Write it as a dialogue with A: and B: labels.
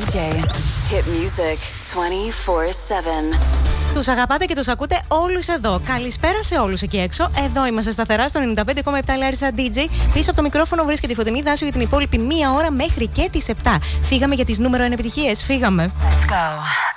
A: DJ. Hit music 24/7.
B: Τους αγαπάτε και τους ακούτε όλους εδώ. Καλησπέρα σε όλους εκεί έξω. Εδώ είμαστε σταθερά στο 95,7 Λάρισα DJ. Πίσω από το μικρόφωνο βρίσκεται η Φωτεινή Δάσου για την υπόλοιπη μία ώρα μέχρι και τις 7. Φύγαμε για τις νούμερο 1 επιτυχίες. Φύγαμε.
A: Let's go.